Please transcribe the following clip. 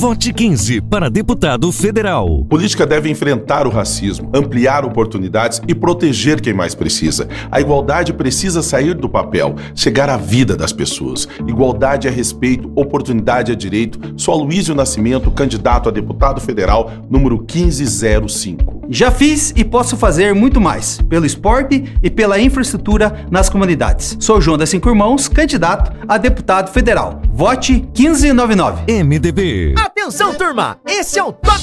Vote 15 para deputado federal. Política deve enfrentar o racismo, ampliar oportunidades e proteger quem mais precisa. A igualdade precisa sair do papel, chegar à vida das pessoas. Igualdade é respeito, oportunidade é direito. Sou Aloysio Nascimento, candidato a deputado federal, número 1505. Já fiz e posso fazer muito mais, pelo esporte e pela infraestrutura nas comunidades. Sou João das Cinco Irmãos, candidato a deputado federal. Vote 1599. MDB. Atenção, turma! Esse é o Top